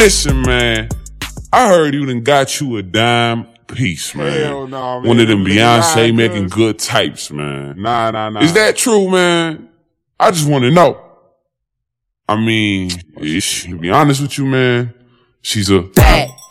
Listen, man, I heard you done got you a dime piece, man. Hell no, man. One of them Beyonce Nah, making good types, man. Nah. Is that true, man? I just want to know. I mean, to be honest with you, man, she's a bad